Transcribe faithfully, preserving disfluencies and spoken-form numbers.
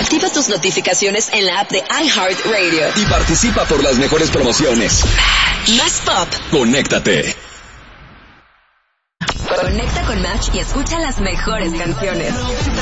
Activa tus notificaciones en la app de iHeartRadio. Y participa por las mejores promociones. Más pop. Conéctate. Conecta con Match y escucha las mejores canciones.